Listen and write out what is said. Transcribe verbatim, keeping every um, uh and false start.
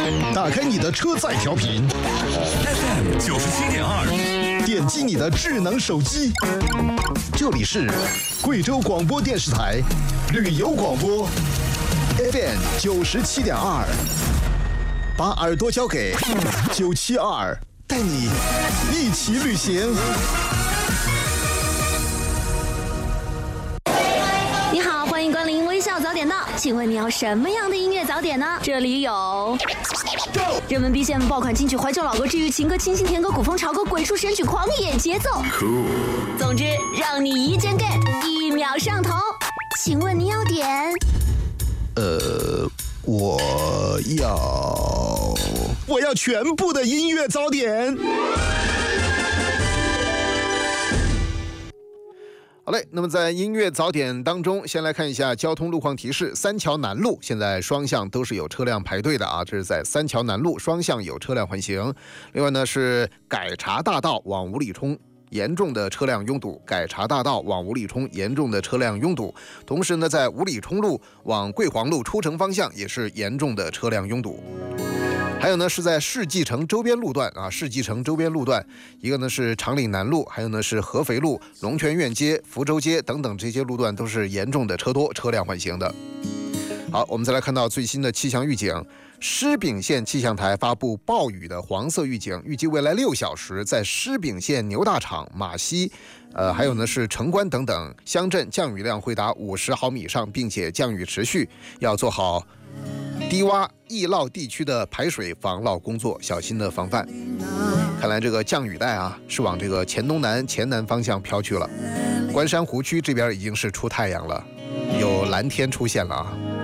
打开你的车载调频 F M 九十七点二， 点击你的智能手机，这里是贵州广播电视台旅游广播 F M 九十七点二，把耳朵交给九七二，带你一起旅行。 你好，欢迎光临微笑早点到，请问你要什么样的音乐早点呢？这里有热门 B G M 爆款金曲、怀旧老歌、治愈情歌、清新甜歌、古风潮歌、鬼畜神曲、狂野节奏。Cool. 总之，让你一键 get， 一秒上头。请问你要点？ 呃，我要，我要全部的音乐早点。好嘞，那么在音乐早点当中，先来看一下交通路况提示。三桥南路现在双向都是有车辆排队的啊，这是在三桥南路双向有车辆环行。另外呢是改察大道往五里冲严重的车辆拥堵，改察大道往五里冲严重的车辆拥堵。同时呢，在五里冲路往桂黄路出城方向也是严重的车辆拥堵。还有呢是在世纪城周边路段啊，世纪城周边路段，一个呢是长岭南路，还有呢是合肥路、龙泉苑街、福州街等等这些路段都是严重的车多，车辆缓行的。好，我们再来看到最新的气象预警，狮柄县气象台发布暴雨的黄色预警，预计未来六小时在狮柄县牛大场、马溪，呃，还有呢是城关等等乡镇降雨量会达五十毫米以上，并且降雨持续，要做好低洼易涝地区的排水防涝工作，小心的防范。看来这个降雨带啊是往这个黔东南、黔南方向飘去了。关山湖区这边已经是出太阳了，有蓝天出现了啊。